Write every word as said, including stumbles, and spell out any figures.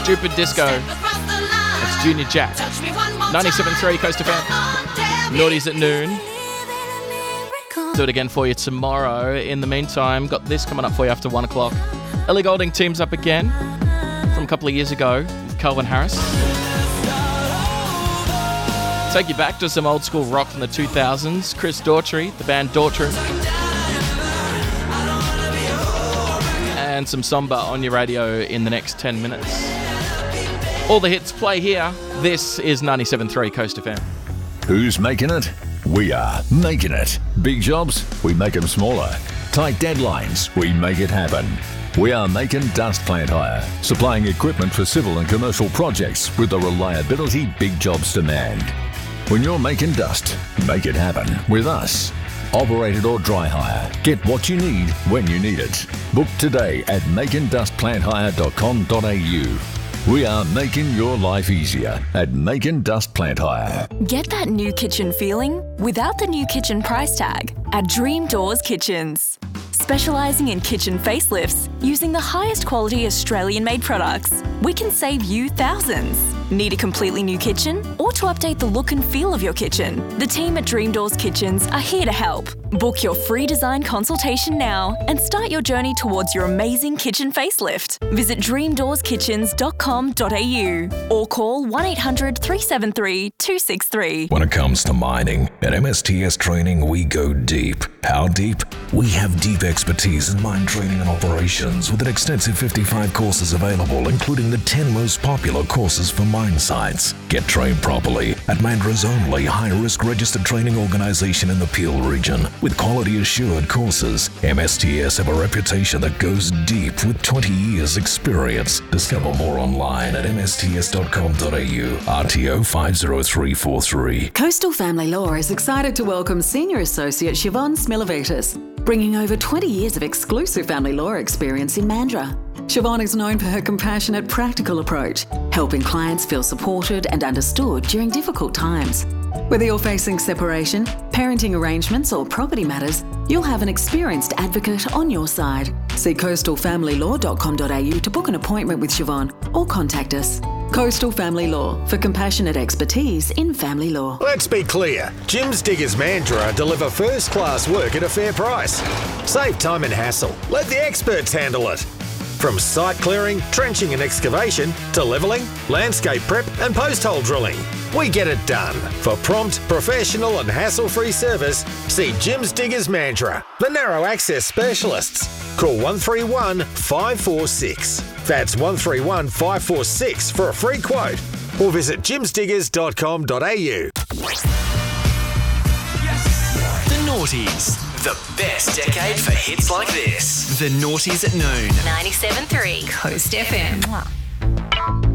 Stupid Disco. That's Junior Jack. ninety-seven point three Coast F M. Naughties at noon. Do it again for you tomorrow. In the meantime, got this coming up for you after one o'clock. Ellie Goulding teams up again from a couple of years ago with Calvin Harris. Take you back to some old school rock from the two thousands. Chris Daughtry, the band Daughtry. And some Samba on your radio in the next ten minutes. All the hits play here. This is ninety-seven point three Coast F M. Who's making it? We are making it. Big jobs? We make them smaller. Tight deadlines? We make it happen. We are Making Dust Plant Hire, supplying equipment for civil and commercial projects with the reliability big jobs demand. When you're making dust, make it happen with us. Operated or dry hire. Get what you need when you need it. Book today at making dust plant hire dot com dot a u. We are making your life easier at Making Dust Plant Hire. Get that new kitchen feeling without the new kitchen price tag at Dream Doors Kitchens. Specialising in kitchen facelifts using the highest quality Australian-made products, we can save you thousands. Need a completely new kitchen or to update the look and feel of your kitchen? The team at Dream Doors Kitchens are here to help. Book your free design consultation now and start your journey towards your amazing kitchen facelift. Visit dream doors kitchens dot com dot a u or call one eight hundred three seven three two six three. When it comes to mining, at M S T S Training, we go deep. How deep? We have deep expertise in mine training and operations with an extensive fifty-five courses available, including the ten most popular courses for mine sites. Get trained properly at Mandra's only high-risk registered training organisation in the Peel region. With quality-assured courses, M S T S have a reputation that goes deep with twenty years experience. Discover more online at m s t s dot com dot a u. R T O five zero three four three. Coastal Family Law is excited to welcome Senior Associate Siobhan Smilovitis, bringing over twenty years of exclusive family law experience in Mandurah. Siobhan is known for her compassionate, practical approach, helping clients feel supported and understood during difficult times. Whether you're facing separation, parenting arrangements or property matters, you'll have an experienced advocate on your side. See coastal family law dot com dot a u to book an appointment with Siobhan or contact us. Coastal Family Law, for compassionate expertise in family law. Let's be clear. Jim's Diggers Mandurah deliver first-class work at a fair price. Save time and hassle. Let the experts handle it. From site clearing, trenching and excavation to levelling, landscape prep and post-hole drilling. We get it done. For prompt, professional and hassle-free service, see Jim's Diggers Mandurah, the narrow access specialists. Call one three one five four six. That's one three one five four six for a free quote. Or visit jims diggers dot com dot a u. The Naughties. The best decade for hits like this. The Naughties at noon. ninety-seven point three Coast F M.